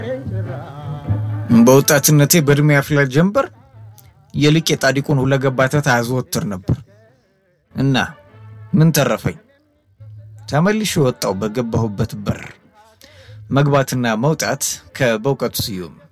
በወጣትነቴ በእድሜ አፍላ ጀምበር የልቄ ጣዲቁን ሁለገባተት አዘወትር ነበር እና ምን ተረፈኝ ተመልሼ ወጣው በገባሁበት በር መግባትና መውጣት ከበውቀቱ ስዩም